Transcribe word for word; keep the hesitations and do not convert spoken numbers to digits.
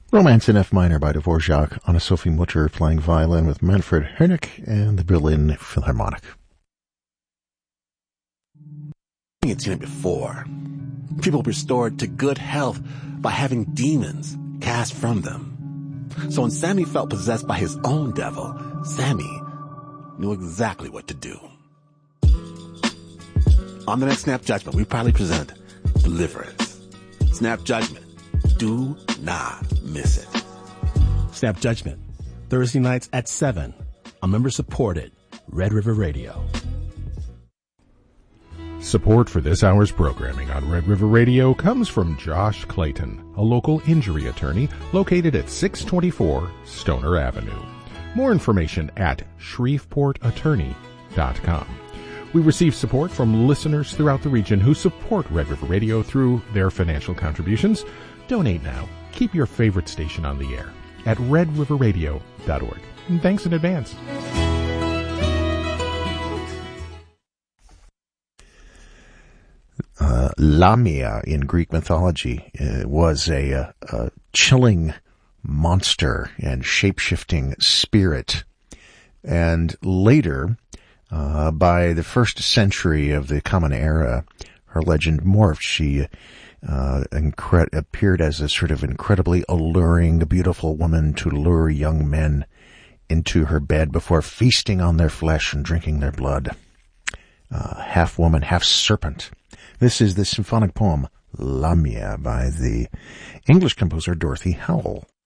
Romance in F minor by Dvorak, Anna-Sophie Mutter playing violin with Manfred Hoernig and the Berlin Philharmonic. You've seen it before. People restored to good health by having demons cast from them. So when Sammy felt possessed by his own devil, Sammy knew exactly what to do. On the next Snap Judgment, we proudly present Deliverance. Snap Judgment. Do not miss it. Snap Judgment, Thursday nights at seven, a member-supported Red River Radio. Support for this hour's programming on Red River Radio comes from Josh Clayton, a local injury attorney located at six twenty-four Stoner Avenue. More information at shreveport attorney dot com. We receive support from listeners throughout the region who support Red River Radio through their financial contributions. Donate now. Keep your favorite station on the air at red river radio dot org. And thanks in advance. Uh, Lamia in Greek mythology uh, was a, a, a chilling monster and shape-shifting spirit. And later, uh, by the first century of the Common Era, her legend morphed. She uh, incre- appeared as a sort of incredibly alluring, beautiful woman to lure young men into her bed before feasting on their flesh and drinking their blood. Uh, half woman, half serpent. This is the symphonic poem Lamia by the English composer Dorothy Howell.